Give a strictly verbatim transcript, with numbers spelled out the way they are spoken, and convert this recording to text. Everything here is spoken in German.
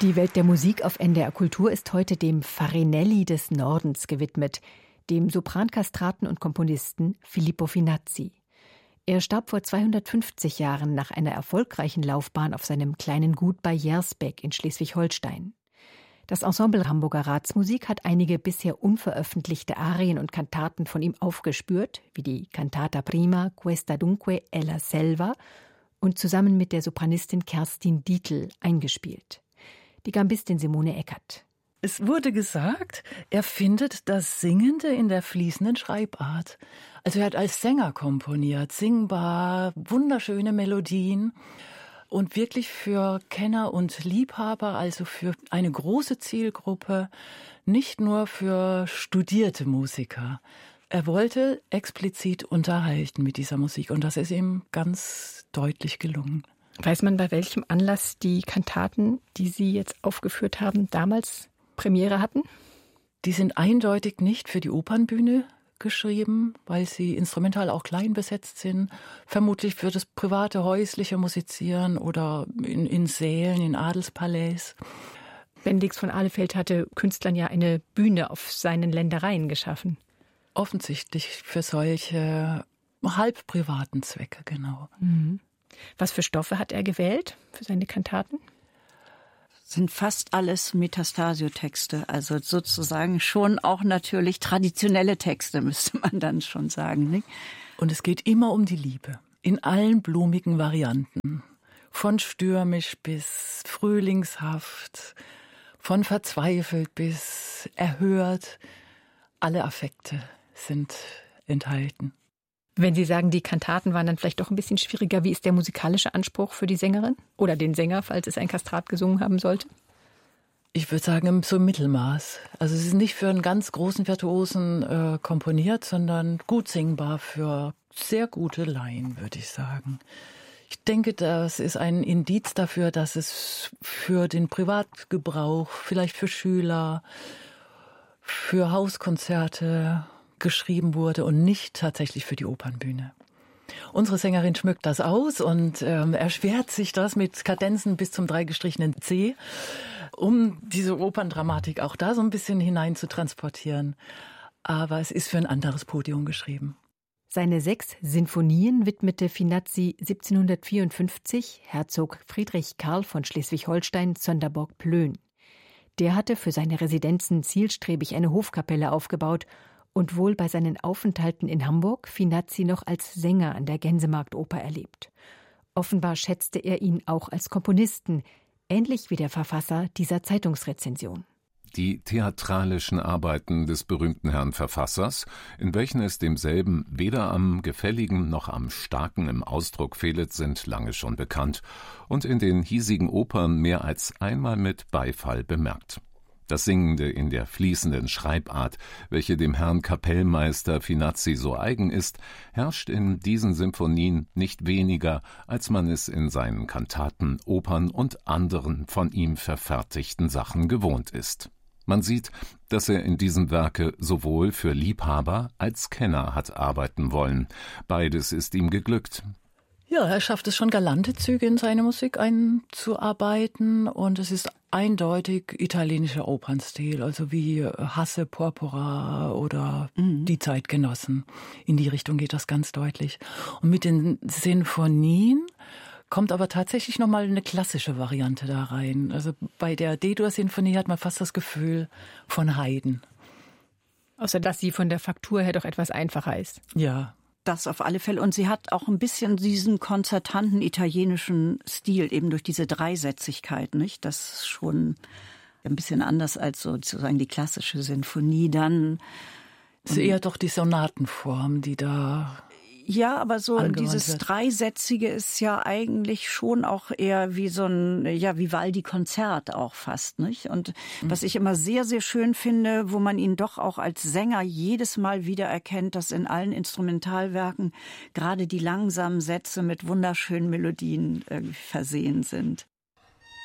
Die Welt der Musik auf N D R Kultur ist heute dem Farinelli des Nordens gewidmet, dem Soprankastraten und Komponisten Filippo Finazzi. Er starb vor zweihundertfünfzig Jahren nach einer erfolgreichen Laufbahn auf seinem kleinen Gut bei Jersbeck in Schleswig-Holstein. Das Ensemble Hamburger Ratsmusik hat einige bisher unveröffentlichte Arien und Kantaten von ihm aufgespürt, wie die Cantata Prima Questa Dunque è la Selva, und zusammen mit der Sopranistin Kerstin Dietl eingespielt. Die Gambistin Simone Eckert. Es wurde gesagt, er findet das Singende in der fließenden Schreibart. Also er hat als Sänger komponiert, singbar, wunderschöne Melodien und wirklich für Kenner und Liebhaber, also für eine große Zielgruppe, nicht nur für studierte Musiker. Er wollte explizit unterhalten mit dieser Musik und das ist ihm ganz deutlich gelungen. Weiß man, bei welchem Anlass die Kantaten, die Sie jetzt aufgeführt haben, damals Premiere hatten? Die sind eindeutig nicht für die Opernbühne geschrieben, weil sie instrumental auch klein besetzt sind. Vermutlich für das private, häusliche Musizieren oder in, in Sälen, in Adelspalais. Bendix von Ahlefeld hatte Künstlern ja eine Bühne auf seinen Ländereien geschaffen. Offensichtlich für solche halb privaten Zwecke, genau. Mhm. Was für Stoffe hat er gewählt für seine Kantaten? Sind fast alles Metastasio-Texte, also sozusagen schon auch natürlich traditionelle Texte, müsste man dann schon sagen. Nicht? Und es geht immer um die Liebe, in allen blumigen Varianten. Von stürmisch bis frühlingshaft, von verzweifelt bis erhört. Alle Affekte sind enthalten. Wenn Sie sagen, die Kantaten waren dann vielleicht doch ein bisschen schwieriger, wie ist der musikalische Anspruch für die Sängerin oder den Sänger, falls es ein Kastrat gesungen haben sollte? Ich würde sagen, so im Mittelmaß. Also es ist nicht für einen ganz großen Virtuosen äh, komponiert, sondern gut singbar für sehr gute Laien, würde ich sagen. Ich denke, das ist ein Indiz dafür, dass es für den Privatgebrauch, vielleicht für Schüler, für Hauskonzerte geschrieben wurde und nicht tatsächlich für die Opernbühne. Unsere Sängerin schmückt das aus und ähm, erschwert sich das mit Kadenzen bis zum dreigestrichenen C, um diese Operndramatik auch da so ein bisschen hinein zu transportieren. Aber es ist für ein anderes Podium geschrieben. Seine sechs Sinfonien widmete Finazzi siebzehnhundertvierundfünfzig Herzog Friedrich Karl von Schleswig-Holstein Sonderborg-Plön. Der hatte für seine Residenzen zielstrebig eine Hofkapelle aufgebaut und wohl bei seinen Aufenthalten in Hamburg Finazzi noch als Sänger an der Gänsemarktoper erlebt. Offenbar schätzte er ihn auch als Komponisten, ähnlich wie der Verfasser dieser Zeitungsrezension. Die theatralischen Arbeiten des berühmten Herrn Verfassers, in welchen es demselben weder am Gefälligen noch am Starken im Ausdruck fehlet, sind lange schon bekannt und in den hiesigen Opern mehr als einmal mit Beifall bemerkt. Das Singende in der fließenden Schreibart, welche dem Herrn Kapellmeister Finazzi so eigen ist, herrscht in diesen Symphonien nicht weniger, als man es in seinen Kantaten, Opern und anderen von ihm verfertigten Sachen gewohnt ist. Man sieht, dass er in diesem Werke sowohl für Liebhaber als Kenner hat arbeiten wollen. Beides ist ihm geglückt. Ja, er schafft es schon, galante Züge in seine Musik einzuarbeiten und es ist eindeutig italienischer Opernstil, also wie Hasse, Porpora oder mhm. die Zeitgenossen. In die Richtung geht das ganz deutlich. Und mit den Sinfonien kommt aber tatsächlich nochmal eine klassische Variante da rein. Also bei der D-Dur-Sinfonie hat man fast das Gefühl von Haydn. Außer dass sie von der Faktur her doch etwas einfacher ist. Ja. Das auf alle Fälle. Und sie hat auch ein bisschen diesen konzertanten italienischen Stil, eben durch diese Dreisätzigkeit, nicht? Das ist schon ein bisschen anders als sozusagen die klassische Sinfonie dann. Es ist eher doch die Sonatenform, die da... Ja, aber so dieses wird. Dreisätzige ist ja eigentlich schon auch eher wie so ein ja Vivaldi-Konzert auch fast, nicht? Und mhm. was ich immer sehr, sehr schön finde, wo man ihn doch auch als Sänger jedes Mal wieder erkennt, dass in allen Instrumentalwerken gerade die langsamen Sätze mit wunderschönen Melodien äh, versehen sind.